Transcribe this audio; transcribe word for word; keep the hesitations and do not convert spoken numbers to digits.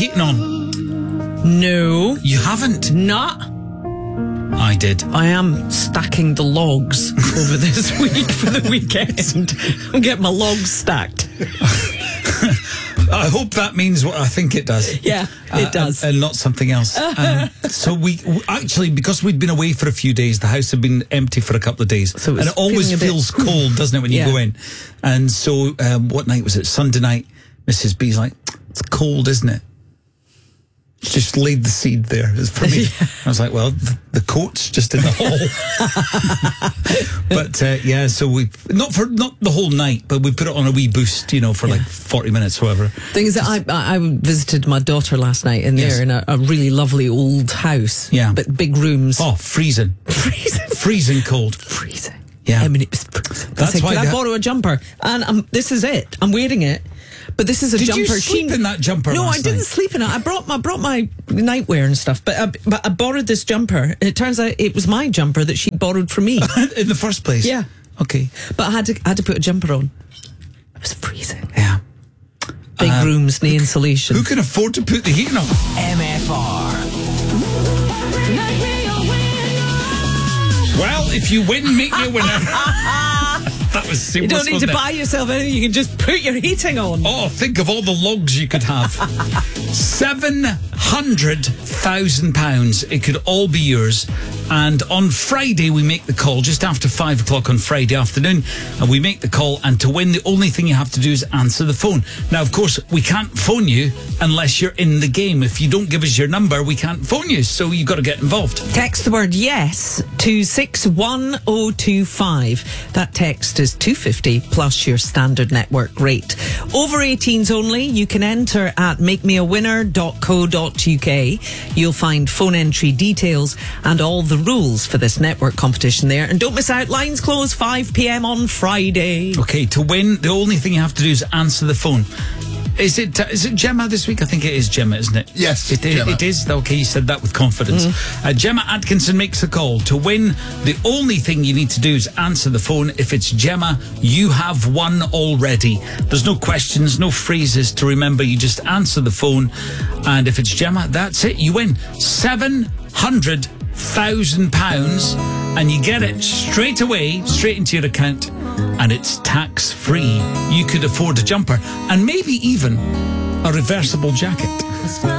heating on? No. You haven't? Not. I did. I am stacking the logs over this week for the weekend. I'm getting my logs stacked. I hope that means what I think it does. Yeah, it uh, does. And, and not something else. um, so we actually, because we'd been away for a few days, the house had been empty for a couple of days. So and it always feels bit... cold, doesn't it, when you yeah. go in? And so, um, what night was it? Sunday night, Missus B's like, it's cold, isn't it? Just laid the seed there for me. Yeah. I was like, well, the, the coat's just in the hall. But uh, yeah, so we not for not the whole night, but we put it on a wee boost, you know, for yeah. like forty minutes, whatever. Thing is that I I visited my daughter last night in there yes. in a, a really lovely old house. Yeah, but big rooms. Oh, freezing, freezing, freezing cold, freezing. Yeah, I mean it was freezing. That's I said, why. Can I borrow a jumper? And um, this is it. I'm wearing it. But this is a Did jumper. Did you sleep she, in that jumper No, last I didn't night? sleep in it. I brought my brought my nightwear and stuff. But I, but I borrowed this jumper. And it turns out it was my jumper that she borrowed from me in the first place. Yeah. Okay. But I had to I had to put a jumper on. It was freezing. Yeah. Big um, rooms, no insulation. Who can afford to put the heating on? M F R. Well, if you win, make me a winner. That was seamless. You don't need to it? buy yourself anything. You can just put your heating on. Oh, think of all the logs you could have. Seven hundred thousand pounds. It could all be yours. And on Friday, we make the call just after five o'clock on Friday afternoon. And we make the call. And to win, the only thing you have to do is answer the phone. Now, of course, we can't phone you unless you're in the game. If you don't give us your number, we can't phone you. So you've got to get involved. Text the word yes to six one oh two five. That text is two fifty plus your standard network rate. Over eighteens only. You can enter at make me a winner dot co dot uk. You'll find phone entry details and all the rules for this network competition there. And don't miss out, lines close five p.m. on Friday. Okay, to win, the only thing you have to do is answer the phone. Is it uh, is it Gemma this week? I think it is Gemma, isn't it? Yes, it is. Gemma. It is. Okay, you said that with confidence. Mm. Uh, Gemma Atkinson makes a call. To win, the only thing you need to do is answer the phone. If it's Gemma, you have won already. There's no questions, no phrases to remember. You just answer the phone. And if it's Gemma, that's it. You win seven hundred thousand pounds. And you get it straight away, straight into your account. And it's tax-free. You could afford a jumper and maybe even a reversible jacket.